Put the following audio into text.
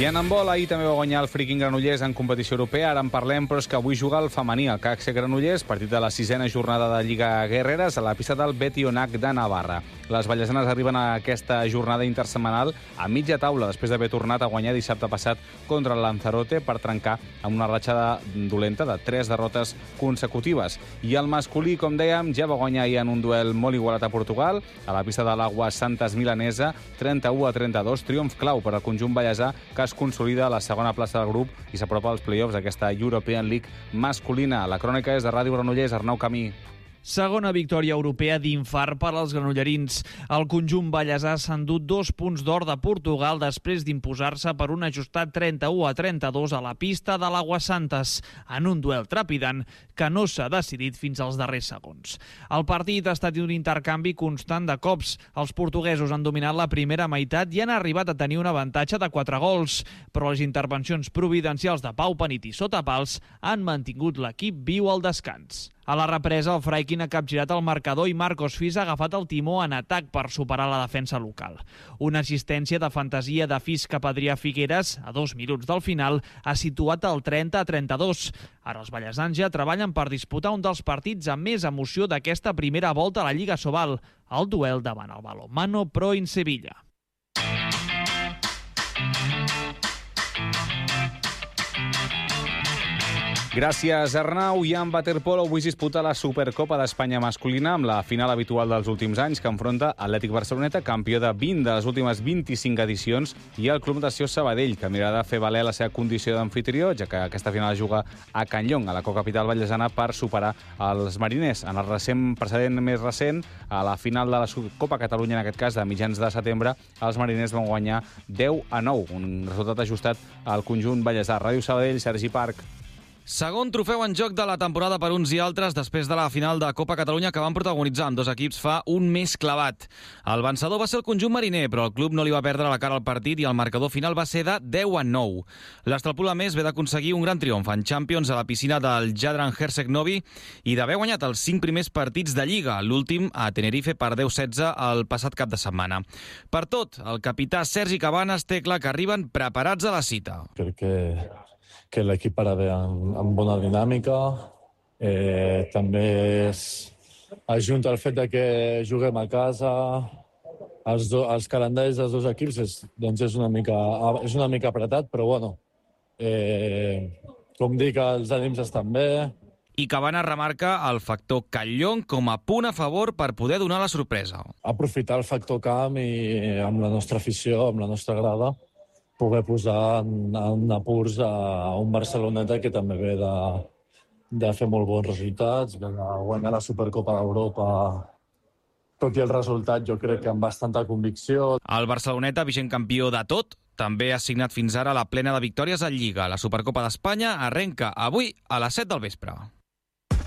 I en handbol, ahir també va guanyar el Freaking Granollers en competició europea. Ara en parlem, però és que avui juga el femení, el CAC Granollers, partit de la 6a jornada de Lliga Guerreres a la pista del Betionac de Navarra. Les vallesanes arriben a aquesta jornada intersetmanal a mitja taula, després d'haver tornat a guanyar dissabte passat contra el Lanzarote per trencar amb una ratxa dolenta de 3 derrotes consecutives. I el masculí, com dèiem, ja va guanyar ahir en un duel molt igualat a Portugal, a la pista de l'Agua Santas Milanesa, 31-32, triomf clau per al conjunt vallesà, que es consolida a la segona plaça del grup i s'apropa als play-offs d'aquesta European League masculina. La crònica és de Ràdio Granollers, Arnau Camí. Segona victòria europea d'infart per als granollerins. El conjunt vallesà s'ha endut 2 punts d'or de Portugal després d'imposar-se per un ajustat 31-32 a la pista de l'Agua Santas, en un duel trepidant que no s'ha decidit fins als darrers segons. El partit ha estat un intercanvi constant de cops. Els portuguesos han dominat la primera meitat i han arribat a tenir un avantatge de 4 gols, però les intervencions providencials de Pau Penit i Sotapals han mantingut l'equip viu al descans. A la represa, el Freikin ha capgirat el marcador i Marcos Fis ha agafat el timó en atac per superar la defensa local. Una assistència de fantasia de Fis cap a Adrià Figueres, a 2 minuts del final, ha situat el 30-32. Ara els vallesans ja treballen per disputar un dels partits amb més emoció d'aquesta primera volta a la Lliga Sobal, el duel davant el Balonmano Pro in Sevilla. Gràcies, Arnau. I en waterpolo avui es disputa la Supercopa d'Espanya masculina amb la final habitual dels últims anys que enfronta Atlètic Barceloneta, campió de 20 de les últimes 25 edicions, i el Club Natació Sabadell, que mirarà de fer valer la seva condició d'amfitrió, ja que aquesta final es juga a Can Llong, a la cocapital vallesana, per superar els mariners. En el recent precedent més recent, a la final de la Copa Catalunya, en aquest cas, de mitjans de setembre, els mariners van guanyar 10-9, un resultat ajustat al conjunt vallesà. Ràdio Sabadell, Sergi Parc. Segon trofeu en joc de la temporada per uns i altres després de la final de Copa Catalunya que van protagonitzar amb 2 equips fa un mes clavat. El vencedor va ser el conjunt mariner, però el club no li va perdre la cara al partit i el marcador final va ser de 10-9. L'Estrapula més ve d'aconseguir un gran triomf en Champions a la piscina del Jadran Hersek Novi i d'haver guanyat els 5 primers partits de Lliga, l'últim a Tenerife per 10-16 el passat cap de setmana. Per tot, el capità Sergi Cabanes té clar que arriben preparats a la cita. Crec que l'equip ara ve amb bona dinàmica. També ajunta el fet de que juguem a casa. Els calendaris dels 2 equips és una mica apretat, però bueno, com dic, els ànims estan bé. I Cabanes remarca el factor Callón com a punt a favor per poder donar la sorpresa. Aprofitar el factor camp i amb la nostra afició, amb la nostra grada, poder posar en apurs a un Barceloneta que també ve de fer molt bons resultats, de guanyar la Supercopa d'Europa, tot i el resultat jo crec que amb bastanta convicció. El Barceloneta, vigent campió de tot, també ha signat fins ara la plena de victòries a Lliga. La Supercopa d'Espanya arrenca avui a les 7 del vespre.